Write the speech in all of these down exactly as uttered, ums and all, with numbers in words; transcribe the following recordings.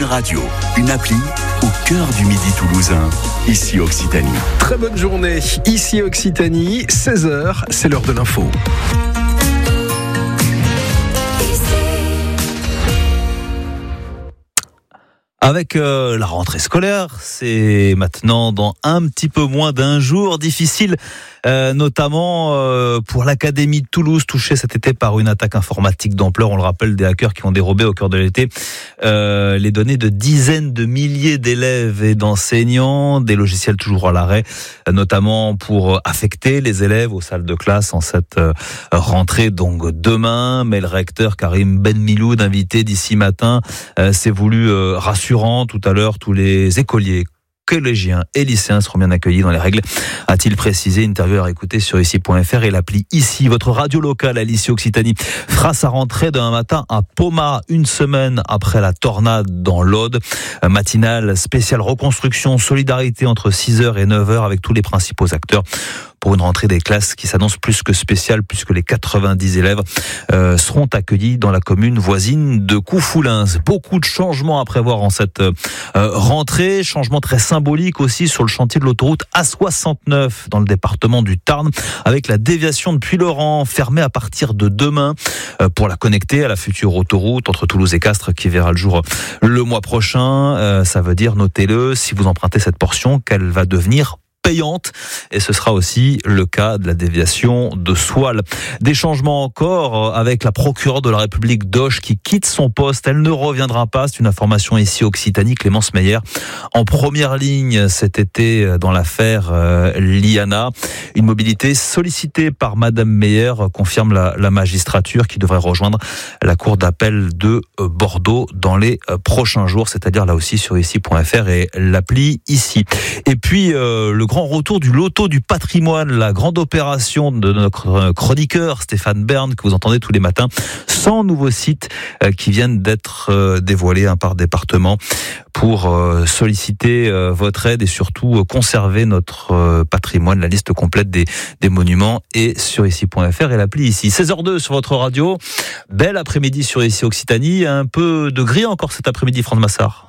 Une radio, une appli au cœur du Midi toulousain, ici Occitanie. Très bonne journée, ici Occitanie, seize heures, c'est l'heure de l'info. Avec euh, la rentrée scolaire, c'est maintenant dans un petit peu moins d'un jour difficile, euh, notamment euh, pour l'Académie de Toulouse, touchée cet été par une attaque informatique d'ampleur. On le rappelle, des hackers qui ont dérobé au cœur de l'été euh, les données de dizaines de milliers d'élèves et d'enseignants, des logiciels toujours à l'arrêt, notamment pour affecter les élèves aux salles de classe en cette euh, rentrée, donc demain. Mais le recteur Karim Ben Miloud, invité d'ici matin, euh, s'est voulu euh, rassurer. Tout à l'heure, tous les écoliers, collégiens et lycéens seront bien accueillis dans les règles, a-t-il précisé. Interview à écouter sur ici point f r et l'appli Ici. Votre radio locale à l'Ici Occitanie fera sa rentrée demain matin à Pomat, une semaine après la tornade dans l'Aude. Matinale spéciale reconstruction, solidarité entre six heures et neuf heures avec tous les principaux acteurs, pour une rentrée des classes qui s'annonce plus que spéciale, puisque les quatre-vingt-dix élèves euh, seront accueillis dans la commune voisine de Coufoulins. Beaucoup de changements à prévoir en cette euh, rentrée, changements très symboliques aussi sur le chantier de l'autoroute A soixante-neuf dans le département du Tarn, avec la déviation de Puylaurens fermée à partir de demain euh, pour la connecter à la future autoroute entre Toulouse et Castres qui verra le jour le mois prochain. Euh, ça veut dire, notez-le, si vous empruntez cette portion, qu'elle va devenir payante, et ce sera aussi le cas de la déviation de Soile. Des changements encore avec la procureure de la République d'Auch qui quitte son poste. Elle ne reviendra pas, c'est une information ici Occitanie. Clémence Meyer en première ligne cet été dans l'affaire euh, Liana. Une mobilité sollicitée par Madame Meyer, confirme la, la magistrature, qui devrait rejoindre la cour d'appel de euh, Bordeaux dans les euh, prochains jours, c'est-à-dire là aussi sur ici point f r et l'appli Ici. Et puis euh, le grand retour du loto du patrimoine, la grande opération de notre chroniqueur Stéphane Bern que vous entendez tous les matins. cent nouveaux sites qui viennent d'être dévoilés un par département pour solliciter votre aide et surtout conserver notre patrimoine. La liste complète des, des monuments est sur ici point f r et l'appli Ici. seize heures deux sur votre radio. Bel après-midi sur Ici Occitanie. Un peu de gris encore cet après-midi, France Massard.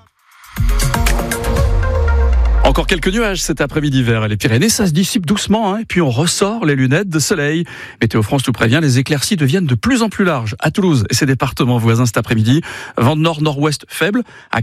Encore quelques nuages cet après-midi vers les Pyrénées, ça se dissipe doucement, hein, et puis on ressort les lunettes de soleil. Météo France nous prévient, les éclaircies deviennent de plus en plus larges à Toulouse et ses départements voisins cet après-midi. Vent de nord-nord-ouest faible, à